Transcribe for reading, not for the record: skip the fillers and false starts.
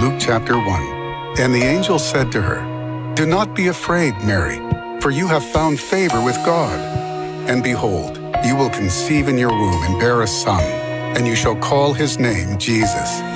Luke chapter 1. And the angel said to her, "Do not be afraid, Mary, for you have found favor with God. And behold, you will conceive in your womb and bear a son, and you shall call his name Jesus.